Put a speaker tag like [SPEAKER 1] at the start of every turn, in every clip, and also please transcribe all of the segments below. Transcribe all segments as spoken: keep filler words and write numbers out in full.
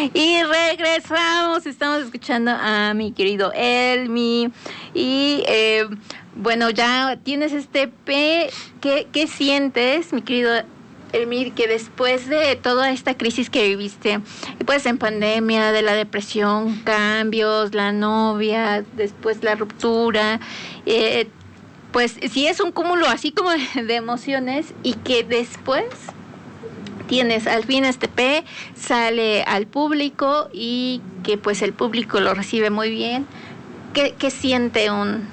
[SPEAKER 1] Y regresamos, estamos escuchando a mi querido Elmi. Y eh, bueno, ya tienes este E P. ¿Qué, qué sientes, mi querido Elmi, que después de toda esta crisis que viviste, pues en pandemia, de la depresión, cambios, la novia, después la ruptura, eh, pues sí es un cúmulo así como de emociones, y que después tienes al fin este E P, sale al público y que pues el público lo recibe muy bien? ¿Qué, qué siente un,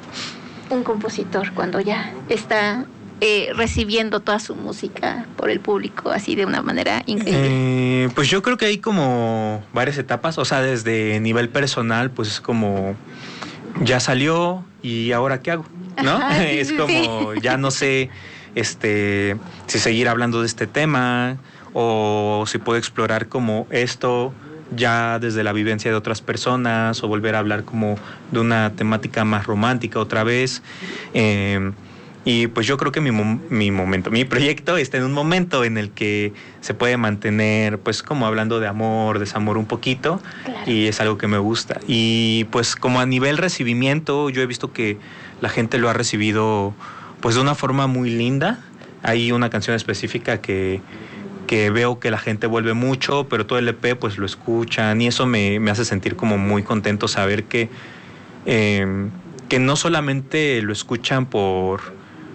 [SPEAKER 1] un compositor cuando ya está eh, recibiendo toda su música por el público así de una manera increíble?
[SPEAKER 2] Eh, pues yo creo que hay como varias etapas, o sea, desde nivel personal, pues es como, ya salió y ahora ¿qué hago? ¿No?
[SPEAKER 1] Ajá, sí,
[SPEAKER 2] es
[SPEAKER 1] sí,
[SPEAKER 2] como,
[SPEAKER 1] sí.
[SPEAKER 2] ya no sé este si seguir hablando de este tema o si puedo explorar como esto ya desde la vivencia de otras personas, o volver a hablar como de una temática más romántica otra vez. Eh, y pues yo creo que mi, mi momento, mi proyecto está en un momento en el que se puede mantener pues como hablando de amor, desamor un poquito. Claro. Y es algo que me gusta. Y pues como a nivel recibimiento, yo he visto que la gente lo ha recibido pues de una forma muy linda. Hay una canción específica que, que veo que la gente vuelve mucho, pero todo el E P pues lo escuchan, y eso me, me hace sentir como muy contento saber que, eh, que no solamente lo escuchan por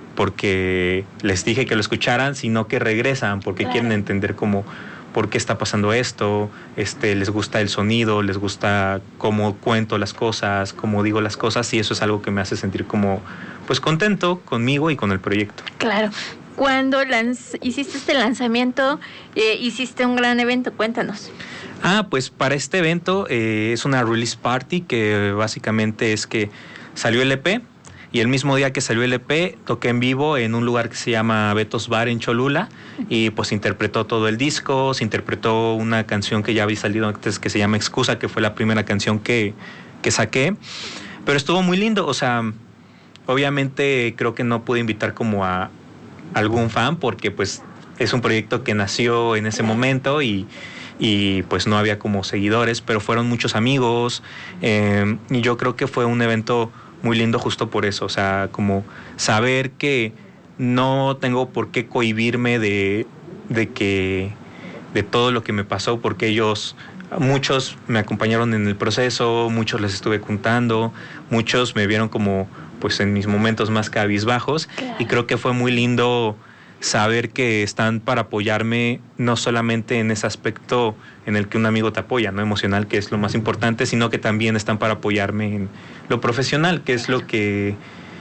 [SPEAKER 2] porque les dije que lo escucharan, sino que regresan porque claro, quieren entender cómo, por qué está pasando esto, este, les gusta el sonido, les gusta cómo cuento las cosas, cómo digo las cosas, y eso es algo que me hace sentir como pues contento conmigo y con el proyecto.
[SPEAKER 1] Claro. Cuando lanz- hiciste este lanzamiento, eh, hiciste un gran evento, cuéntanos.
[SPEAKER 2] Ah, pues para este evento eh, es una release party, que básicamente es que salió el E P, y el mismo día que salió el E P toqué en vivo en un lugar que se llama Beto's Bar en Cholula, y pues se interpretó todo el disco, se interpretó una canción que ya había salido antes que se llama Excusa, que fue la primera canción que, que saqué, pero estuvo muy lindo. O sea, obviamente creo que no pude invitar como a algún fan porque pues es un proyecto que nació en ese momento y, y pues no había como seguidores, pero fueron muchos amigos, eh, y yo creo que fue un evento muy lindo justo por eso. O sea, como saber que no tengo por qué cohibirme de, de que de todo lo que me pasó, porque ellos, muchos me acompañaron en el proceso, muchos les estuve contando, muchos me vieron como pues en mis momentos más cabizbajos, claro, y creo que fue muy lindo saber que están para apoyarme, no solamente en ese aspecto en el que un amigo te apoya, ¿no? Emocional, que es lo más importante, sino que también están para apoyarme en lo profesional, que es lo que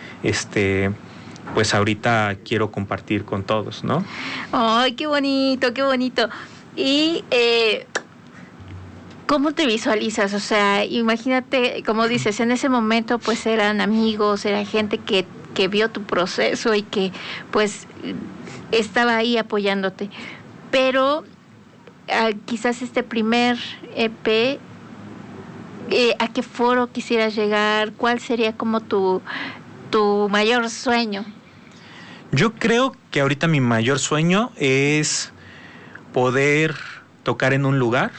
[SPEAKER 2] este pues ahorita quiero compartir con todos, ¿no?
[SPEAKER 1] Ay, qué bonito, qué bonito. Y eh, ¿cómo te visualizas? O sea, imagínate, como dices, en ese momento pues eran amigos, era gente que, que vio tu proceso y que pues estaba ahí apoyándote. Pero uh, quizás este primer E P, eh, ¿a qué foro quisieras llegar? ¿Cuál sería como tu, tu mayor sueño?
[SPEAKER 2] Yo creo que ahorita mi mayor sueño es poder tocar en un lugar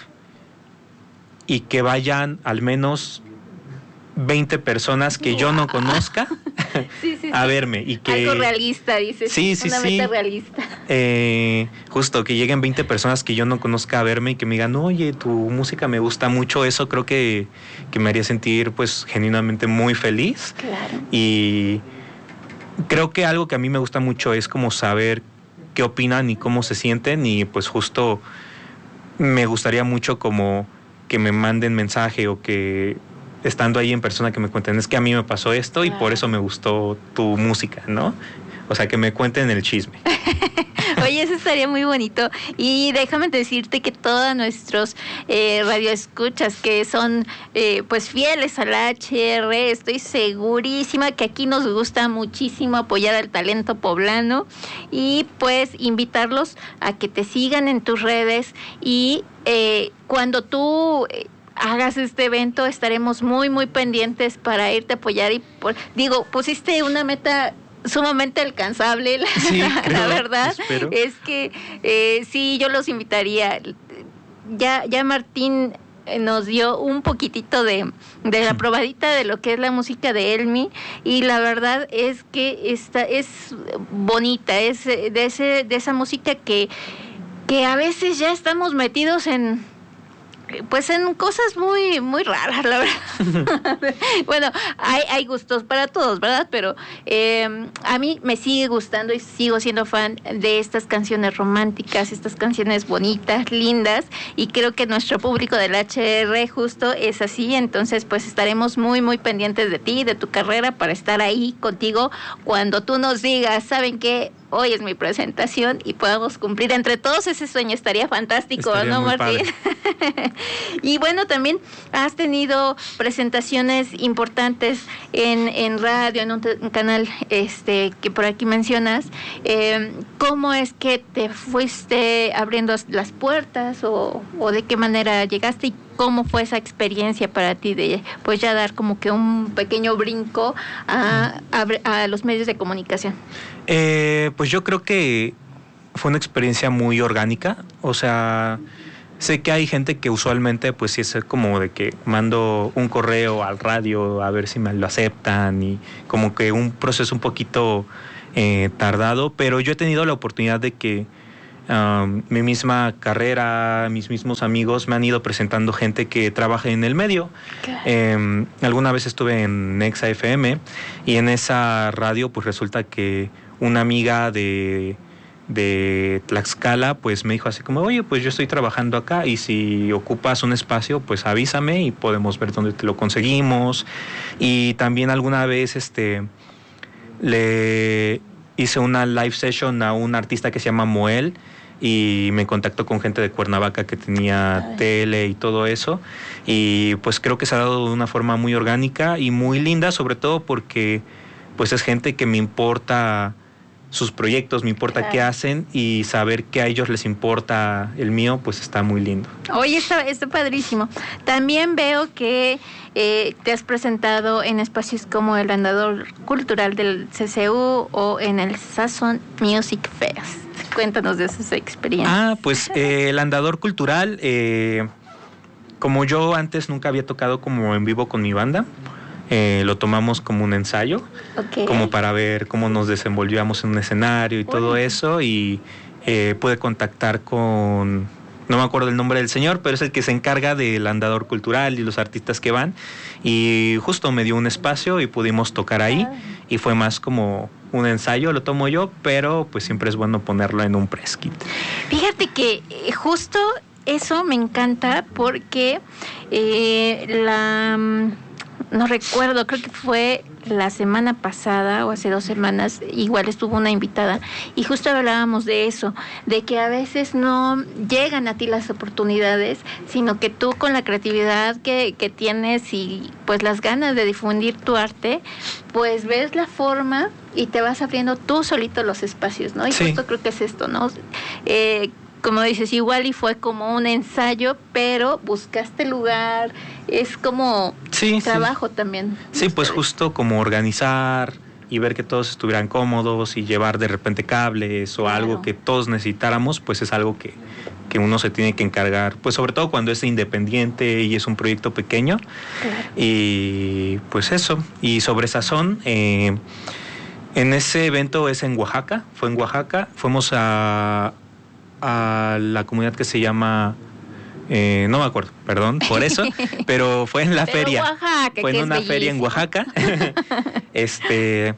[SPEAKER 2] y que vayan al menos veinte personas que wow. yo no conozca sí, sí, a sí. verme. Y que
[SPEAKER 1] algo realista, dices.
[SPEAKER 2] Sí, sí,
[SPEAKER 1] una
[SPEAKER 2] sí.
[SPEAKER 1] meta realista.
[SPEAKER 2] Eh, justo, que lleguen veinte personas que yo no conozca a verme y que me digan, oye, tu música me gusta mucho. Eso creo que, que me haría sentir pues genuinamente muy feliz.
[SPEAKER 1] Claro.
[SPEAKER 2] Y creo que algo que a mí me gusta mucho es como saber qué opinan y cómo se sienten, y pues justo me gustaría mucho como que me manden mensaje, o que estando ahí en persona que me cuenten, es que a mí me pasó esto, claro, y por eso me gustó tu música, ¿no? O sea, que me cuenten el chisme.
[SPEAKER 1] Oye, eso estaría muy bonito. Y déjame decirte que todos nuestros eh, radioescuchas que son eh, pues fieles al H R, estoy segurísima que aquí nos gusta muchísimo apoyar al talento poblano, y pues invitarlos a que te sigan en tus redes, y eh, cuando tú eh, hagas este evento estaremos muy muy pendientes para irte a apoyar. Y por, digo, pusiste una meta sumamente alcanzable, la,
[SPEAKER 2] sí, creo,
[SPEAKER 1] la verdad
[SPEAKER 2] espero.
[SPEAKER 1] Es que eh, sí, yo los invitaría. ya, ya Martín nos dio un poquitito de, de la probadita de lo que es la música de Elmi, y la verdad es que esta es bonita, es de ese, de esa música que, que a veces ya estamos metidos en pues en cosas muy muy raras, la verdad. Bueno, hay, hay gustos para todos, ¿verdad? Pero eh, a mí me sigue gustando y sigo siendo fan de estas canciones románticas, estas canciones bonitas, lindas, y creo que nuestro público del H R justo es así. Entonces pues estaremos muy muy pendientes de ti, de tu carrera, para estar ahí contigo cuando tú nos digas, ¿saben qué? Hoy es mi presentación, y podamos cumplir entre todos ese sueño. Estaría fantástico, estaría, ¿no, Martín? Y bueno, también has tenido presentaciones importantes en, en radio, en un, te, un canal este que por aquí mencionas. Eh, ¿Cómo es que te fuiste abriendo las puertas, o, o de qué manera llegaste, y cómo fue esa experiencia para ti de pues ya dar como que un pequeño brinco a, a, a los medios de comunicación?
[SPEAKER 2] Eh, pues yo creo que fue una experiencia muy orgánica. O sea, sé que hay gente que usualmente pues sí es como de que mando un correo al radio a ver si me lo aceptan, y como que un proceso un poquito eh, tardado, pero yo he tenido la oportunidad de que Um, mi misma carrera, mis mismos amigos me han ido presentando gente que trabaja en el medio. Eh, alguna vez estuve en Nexa F M, y en esa radio pues resulta que una amiga de, de Tlaxcala pues me dijo así como, oye, pues yo estoy trabajando acá, y si ocupas un espacio pues avísame y podemos ver dónde te lo conseguimos. Y también alguna vez este le hice una live session a un artista que se llama Moel, y me contactó con gente de Cuernavaca que tenía Ay. tele y todo eso, y pues creo que se ha dado de una forma muy orgánica y muy linda, sobre todo porque pues es gente que me importa sus proyectos, me importa claro. qué hacen, y saber que a ellos les importa el mío, pues está muy lindo.
[SPEAKER 1] Oye, está, está padrísimo. También veo que eh, te has presentado en espacios como el Andador Cultural del C C U o en el Sazón Music Fest. Cuéntanos de esa experiencia.
[SPEAKER 2] Ah, pues eh, el Andador Cultural, eh, como yo antes nunca había tocado como en vivo con mi banda, Eh, lo tomamos como un ensayo, okay. como para ver cómo nos desenvolvíamos en un escenario y todo bueno. eso, y eh, pude contactar con, no me acuerdo el nombre del señor, pero es el que se encarga del Andador Cultural y los artistas que van, y justo me dio un espacio y pudimos tocar ahí, ah. y fue más como un ensayo, lo tomo yo, pero pues siempre es bueno ponerlo en un press kit.
[SPEAKER 1] Fíjate que justo eso me encanta, porque eh, la... no recuerdo, creo que fue la semana pasada o hace dos semanas, igual estuvo una invitada, y justo hablábamos de eso, de que a veces no llegan a ti las oportunidades, sino que tú, con la creatividad que, que tienes y pues las ganas de difundir tu arte, pues ves la forma y te vas abriendo tú solito los espacios, ¿no? Y sí. justo creo que es esto, ¿no? Eh, como dices, igual y fue como un ensayo, pero buscaste lugar, es como sí, trabajo
[SPEAKER 2] sí.
[SPEAKER 1] también.
[SPEAKER 2] Sí, pues justo como organizar y ver que todos estuvieran cómodos, y llevar de repente cables o claro. algo que todos necesitáramos, pues es algo que, que uno se tiene que encargar, pues sobre todo cuando es independiente y es un proyecto pequeño. Claro. Y pues eso, y sobre Sazón, eh, en ese evento es en Oaxaca, fue en Oaxaca, fuimos a... a la comunidad que se llama, eh, no me acuerdo, perdón por eso, pero fue en la pero feria,
[SPEAKER 1] Oaxaca,
[SPEAKER 2] fue en una
[SPEAKER 1] bellísimo.
[SPEAKER 2] feria en Oaxaca, este,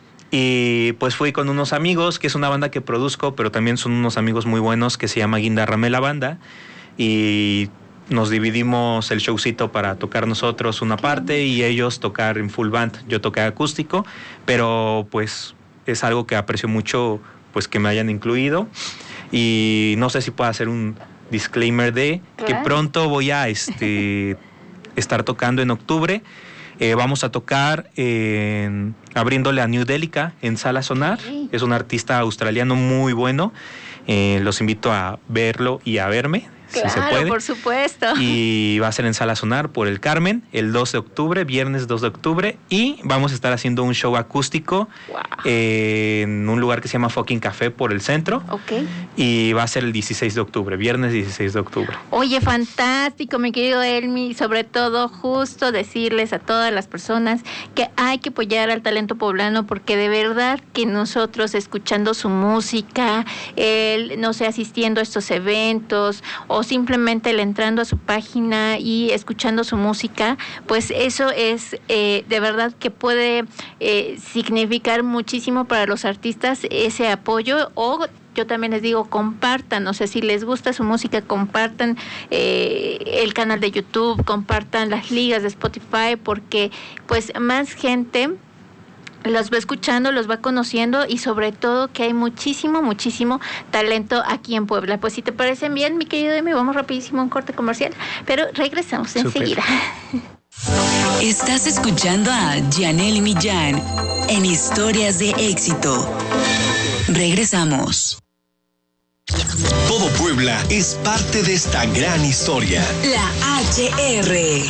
[SPEAKER 2] y pues fui con unos amigos, que es una banda que produzco, pero también son unos amigos muy buenos, que se llama Guindarramé la banda, y nos dividimos el showcito para tocar nosotros una parte y ellos tocar en full band. Yo toqué acústico, pero pues es algo que aprecio mucho, pues que me hayan incluido. Y no sé si puedo hacer un disclaimer de claro. que pronto voy a este, estar tocando en octubre. Eh, vamos a tocar en, abriéndole a New Delica en Sala Sonar. Sí. Es un artista australiano muy bueno. Eh, los invito a verlo y a verme.
[SPEAKER 1] Claro,
[SPEAKER 2] si se puede.
[SPEAKER 1] Por supuesto.
[SPEAKER 2] Y va a ser en Sala Sonar por el Carmen el dos de octubre, viernes dos de octubre. Y vamos a estar haciendo un show acústico wow. eh, en un lugar que se llama Fucking Café por el centro.
[SPEAKER 1] Ok.
[SPEAKER 2] Y va a ser el dieciséis de octubre, viernes dieciséis de octubre.
[SPEAKER 1] Oye, fantástico, mi querido Elmi. Sobre todo, justo decirles a todas las personas que hay que apoyar al talento poblano, porque de verdad que nosotros escuchando su música, el, no sé, asistiendo a estos eventos o simplemente el entrando a su página y escuchando su música, pues eso es eh, de verdad que puede eh, significar muchísimo para los artistas ese apoyo. O yo también les digo, compartan, o sea, si les gusta su música, compartan eh, el canal de YouTube, compartan las ligas de Spotify, porque pues más gente los va escuchando, los va conociendo y sobre todo que hay muchísimo, muchísimo talento aquí en Puebla. Pues si te parecen bien, mi querido Emi, vamos rapidísimo a un corte comercial, pero regresamos Super. enseguida.
[SPEAKER 3] Estás escuchando a Janely Millán en Historias de Éxito. Regresamos.
[SPEAKER 4] Todo Puebla es parte de esta gran historia.
[SPEAKER 3] La H R.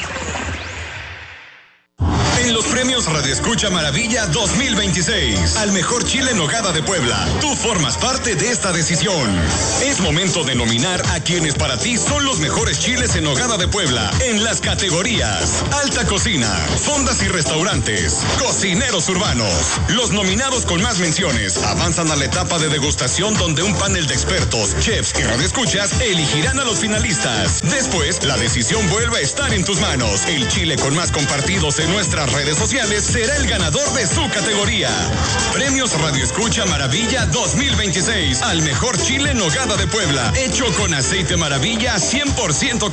[SPEAKER 5] En los premios Radio Escucha Maravilla dos mil veintiséis, al mejor chile en nogada de Puebla, tú formas parte de esta decisión. Es momento de nominar a quienes para ti son los mejores chiles en nogada de Puebla en las categorías Alta Cocina, Fondas y Restaurantes, Cocineros Urbanos. Los nominados con más menciones avanzan a la etapa de degustación, donde un panel de expertos, chefs y radioescuchas elegirán a los finalistas. Después, la decisión vuelve a estar en tus manos. El chile con más compartidos en nuestras redes sociales será el ganador de su categoría. Premios Radio Escucha Maravilla dos mil veintiséis al mejor chile en nogada de Puebla, hecho con aceite Maravilla cien por ciento